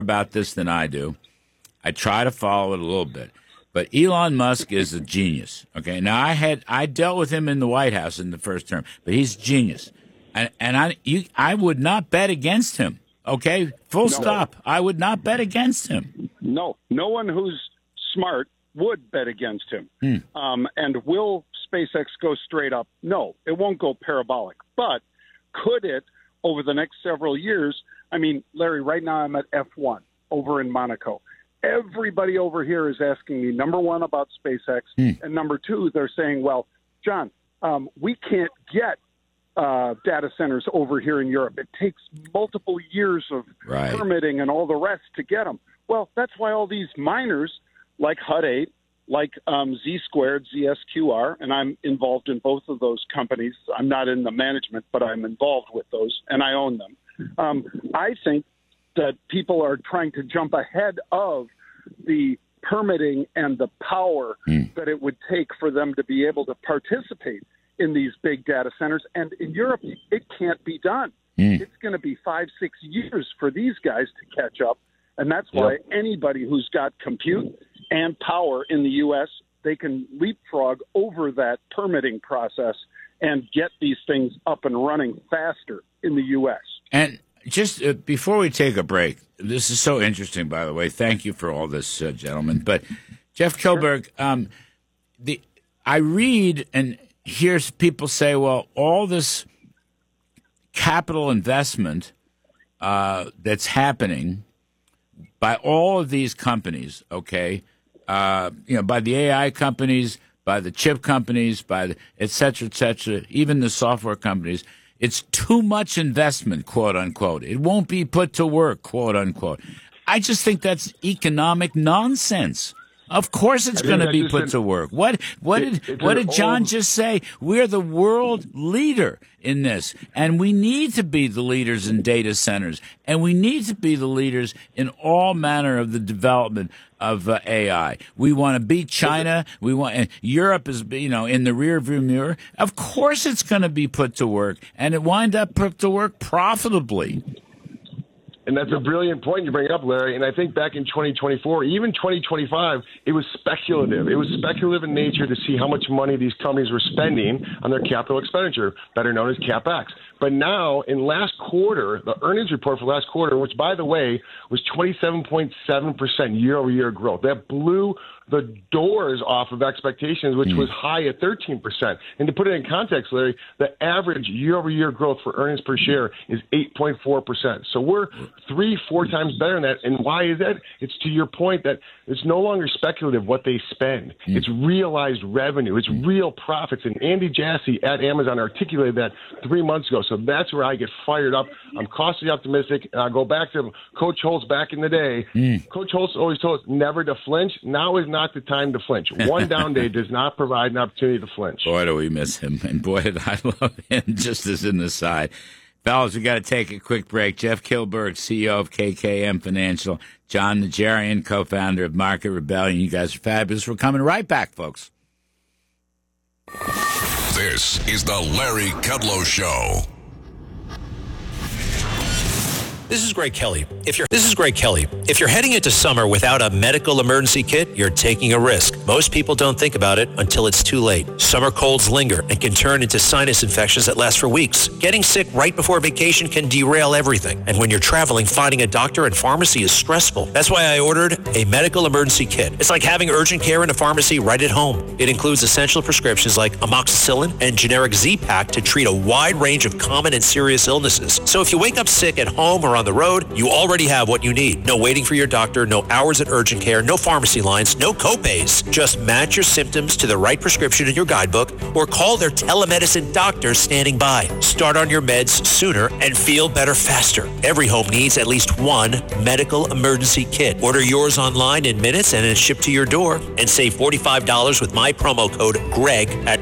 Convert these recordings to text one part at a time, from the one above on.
about this than I do. I try to follow it a little bit. But Elon Musk is a genius. Okay, now I dealt with him in the White House in the first term, but he's a genius, and I would not bet against him. Okay, full stop. I would not bet against him. No one who's smart would bet against him. And will SpaceX go straight up? No, it won't go parabolic. But could it over the next several years? I mean, Larry, right now I'm at F1 over in Monaco. Everybody over here is asking me, number one, about SpaceX, and number two, they're saying, well, John, we can't get data centers over here in Europe. It takes multiple years of permitting and all the rest to get them. Well, that's why all these miners like Hut 8, like Z Squared, ZSQR, and I'm involved in both of those companies. I'm not in the management, but I'm involved with those, and I own them. I think that people are trying to jump ahead of the permitting and the power that it would take for them to be able to participate in these big data centers. And in Europe, it can't be done. It's going to be 5-6 years for these guys to catch up. And that's why anybody who's got compute and power in the U.S., they can leapfrog over that permitting process and get these things up and running faster in the U.S. And just before we take a break, this is so interesting, by the way. Thank you for all this, gentlemen. But Jeff Kilberg, I read and hear people say, well, all this capital investment that's happening by all of these companies, okay, by the AI companies, by the chip companies, by the et cetera, even the software companies, it's too much investment, quote unquote. It won't be put to work, quote unquote. I just think that's economic nonsense. Of course it's going to be put to work. What did John just say? We're the world leader in this, and we need to be the leaders in data centers, and we need to be the leaders in all manner of the development of AI. We want to beat China. And Europe is, in the rearview mirror. Of course it's going to be put to work, and it wind up put to work profitably. And that's a brilliant point you bring up, Larry. And I think back in 2024, even 2025, it was speculative. It was speculative in nature to see how much money these companies were spending on their capital expenditure, better known as CapEx. But now, in last quarter, the earnings report for last quarter, which, by the way, was 27.7% year-over-year growth. That blew the doors off of expectations, which was high at 13%. And to put it in context, Larry, the average year-over-year growth for earnings per share is 8.4%. So we're 3-4 times better than that. And why is that? It's to your point that it's no longer speculative what they spend. It's realized revenue. It's real profits. And Andy Jassy at Amazon articulated that 3 months ago. So that's where I get fired up. I'm cautiously optimistic. And I'll go back to Coach Holtz back in the day. Coach Holtz always told us never to flinch. Now is not the time to flinch. One down day does not provide an opportunity to flinch. Boy, do we miss him. And boy, did I love him, just as an aside. Fellas, we got to take a quick break. Jeff Kilberg, CEO of KKM Financial. John Najarian, co-founder of Market Rebellion. You guys are fabulous. We're coming right back, folks. This is the Larry Kudlow Show. This is Greg Kelly. If you're heading into summer without a medical emergency kit, you're taking a risk. Most people don't think about it until it's too late. Summer colds linger and can turn into sinus infections that last for weeks. Getting sick right before vacation can derail everything. And when you're traveling, finding a doctor and pharmacy is stressful. That's why I ordered a medical emergency kit. It's like having urgent care in a pharmacy right at home. It includes essential prescriptions like amoxicillin and generic Z-Pak to treat a wide range of common and serious illnesses. So if you wake up sick at home or on the road, you already have what you need. No waiting for your doctor, no hours at urgent care, no pharmacy lines, no copays. Just match your symptoms to the right prescription in your guidebook or call their telemedicine doctor standing by. Start on your meds sooner and feel better faster. Every home needs at least one medical emergency kit. Order yours online in minutes and it's shipped to your door. And save $45 with my promo code GREG at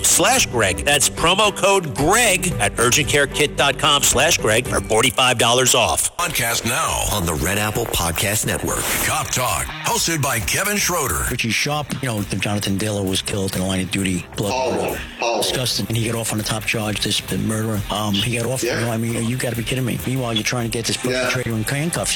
urgentcarekit.com/Greg. That's promo code GREG at urgentcarekit.com/Greg for $45 off. Podcast now on the Red Apple Podcast Network. Cop Talk, hosted by Kevin Schroeder. Richie Sharp, Jonathan Diller was killed in a line of duty. Blood. Disgusting. And he got off on the top charge, the murderer. He got off. You got to be kidding me. Meanwhile, you're trying to get this perpetrator in handcuffs.